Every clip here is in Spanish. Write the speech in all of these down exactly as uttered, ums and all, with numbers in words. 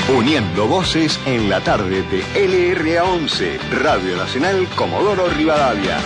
Uniendo voces en la tarde de L R A once, Radio Nacional Comodoro Rivadavia.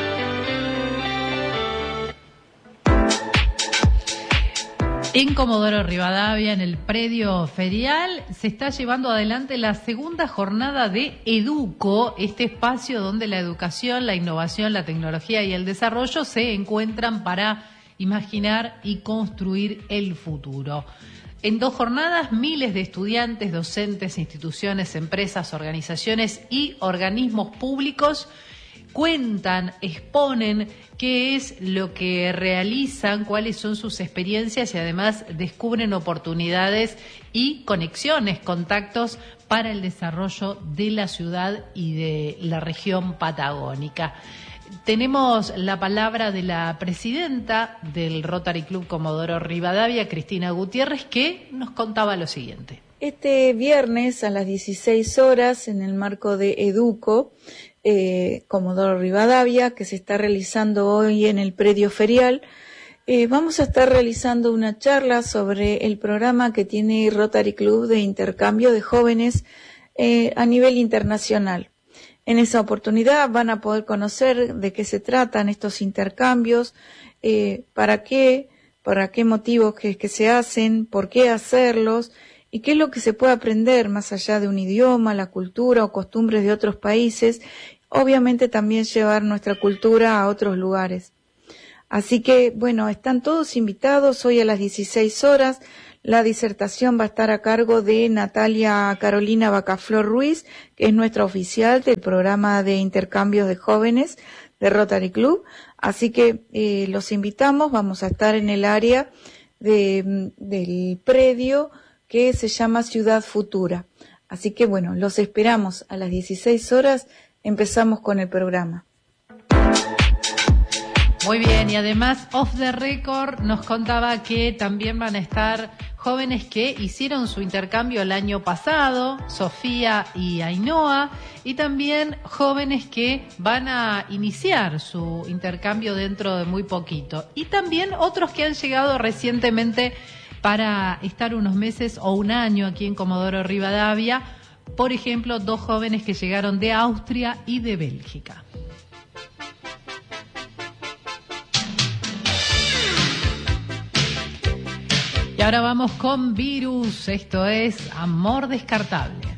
En Comodoro Rivadavia, en el predio ferial, se está llevando adelante la segunda jornada de Educo, este espacio donde la educación, la innovación, la tecnología y el desarrollo se encuentran para imaginar y construir el futuro. En dos jornadas, miles de estudiantes, docentes, instituciones, empresas, organizaciones y organismos públicos cuentan, exponen qué es lo que realizan, cuáles son sus experiencias y además descubren oportunidades y conexiones, contactos para el desarrollo de la ciudad y de la región patagónica. Tenemos la palabra de la presidenta del Rotary Club Comodoro Rivadavia, Cristina Gutiérrez, que nos contaba lo siguiente. Este viernes a las dieciséis horas, en el marco de Educo, eh, Comodoro Rivadavia, que se está realizando hoy en el predio ferial, eh, vamos a estar realizando una charla sobre el programa que tiene Rotary Club de intercambio de jóvenes eh, a nivel internacional. En esa oportunidad van a poder conocer de qué se tratan estos intercambios, eh, para qué, para qué motivos que, que se hacen, por qué hacerlos y qué es lo que se puede aprender más allá de un idioma, la cultura o costumbres de otros países. Obviamente también llevar nuestra cultura a otros lugares. Así que, bueno, están todos invitados hoy a las dieciséis horas. La disertación va a estar a cargo de Natalia Carolina Bacaflor Ruiz, que es nuestra oficial del programa de intercambios de jóvenes de Rotary Club. Así que eh, los invitamos, vamos a estar en el área de, del predio que se llama Ciudad Futura. Así que bueno, los esperamos a las dieciséis horas, empezamos con el programa. Muy bien, y además Off the Record nos contaba que también van a estar jóvenes que hicieron su intercambio el año pasado, Sofía y Ainhoa, y también jóvenes que van a iniciar su intercambio dentro de muy poquito. Y también otros que han llegado recientemente para estar unos meses o un año aquí en Comodoro Rivadavia. Por ejemplo, dos jóvenes que llegaron de Austria y de Bélgica. Y ahora vamos con Virus, esto es Amor Descartable.